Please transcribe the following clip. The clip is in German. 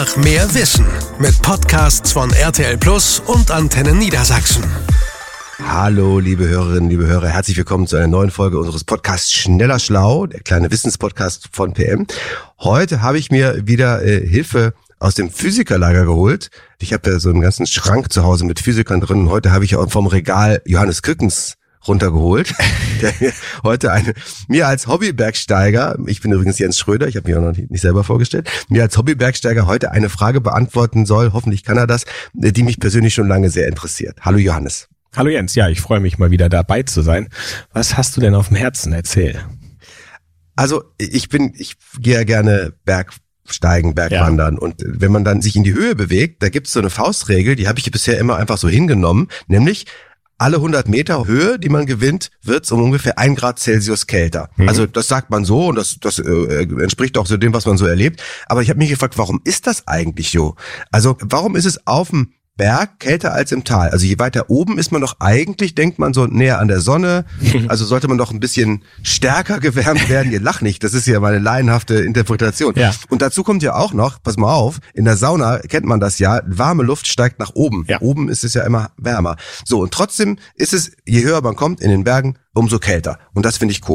Einfach mehr Wissen mit Podcasts von RTL Plus und Antenne Niedersachsen. Hallo, liebe Hörerinnen, liebe Hörer, herzlich willkommen zu einer neuen Folge unseres Podcasts Schneller Schlau, der kleine Wissenspodcast von PM. Heute habe ich mir wieder Hilfe aus dem Physikerlager geholt. Ich habe ja so einen ganzen Schrank zu Hause mit Physikern drin und heute habe ich auch vom Regal Johannes Kückens runtergeholt, der heute mir als Hobbybergsteiger, ich bin übrigens Jens Schröder, ich habe mich auch noch nicht selber vorgestellt, mir als Hobbybergsteiger heute eine Frage beantworten soll, hoffentlich kann er das, die mich persönlich schon lange sehr interessiert. Hallo Johannes. Hallo Jens, ja, ich freue mich mal wieder dabei zu sein. Was hast du denn auf dem Herzen? Erzähl. Also ich gehe ja gerne Bergsteigen, Bergwandern und wenn man dann sich in die Höhe bewegt, da gibt es so eine Faustregel, die habe ich bisher immer einfach so hingenommen, nämlich alle 100 Meter Höhe, die man gewinnt, wird es um ungefähr 1 Grad Celsius kälter. Also das sagt man so und das entspricht auch so dem, was man so erlebt. Aber ich habe mich gefragt, warum ist das eigentlich so? Also warum ist es auf dem Berg kälter als im Tal? Also je weiter oben ist man doch eigentlich, denkt man so näher an der Sonne, also sollte man doch ein bisschen stärker gewärmt werden. Ihr lacht nicht, das ist ja meine laienhafte Interpretation. Ja. Und dazu kommt ja auch noch, pass mal auf, in der Sauna kennt man das ja, warme Luft steigt nach oben. Ja. Oben ist es ja immer wärmer. So, und trotzdem ist es, je höher man kommt in den Bergen, umso kälter. Und das finde ich komisch.